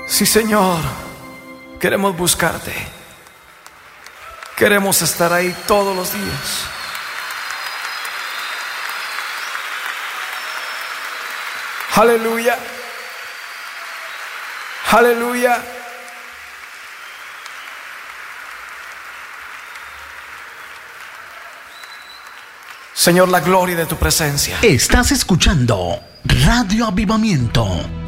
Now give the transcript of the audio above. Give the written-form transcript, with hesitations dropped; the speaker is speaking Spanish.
Sí, Señor, queremos buscarte. Queremos estar ahí todos los días. Aleluya. Aleluya. Señor, la gloria de tu presencia. Estás escuchando Radio Avivamiento.